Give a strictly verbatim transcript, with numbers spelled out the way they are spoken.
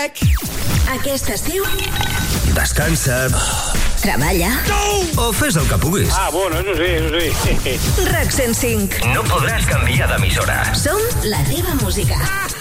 back. Aquest estiu Descansa. treballa O fes el que puguis. Ah, bueno, eso sí, eso sí. RAC cent cinc. No podràs canviar d'emissora. Som la teva música.